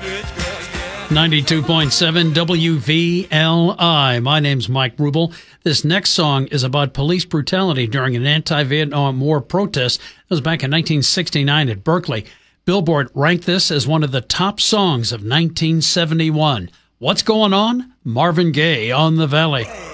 92.7 WVLI. My name's Mike Rubel. This next song is about police brutality during an anti-Vietnam War protest. It was back in 1969 at Berkeley. Billboard ranked this as one of the top songs of 1971. What's going on? Marvin Gaye on the Valley.